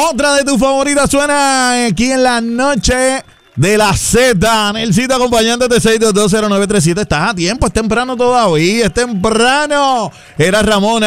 Otra de tus favoritas suena aquí en la noche de la Z. Nelsito acompañándote 6220937. Estás a tiempo, es temprano todavía, es temprano. Era Ramona.